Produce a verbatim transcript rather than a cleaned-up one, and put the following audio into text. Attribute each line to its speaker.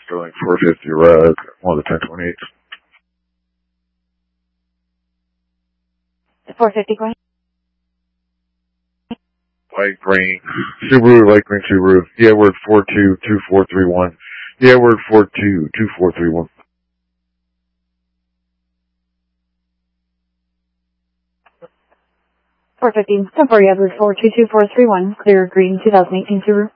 Speaker 1: Sterling four fifty Red, one of the ten twenty-eights.
Speaker 2: four fifty, go ahead.
Speaker 1: Light green, Subaru, light green Subaru. Yeah, word four two two four three one. Yeah, word four two two four three one.
Speaker 2: four fifty, temporary Edward four two two four three one, clear green two thousand eighteen Subaru.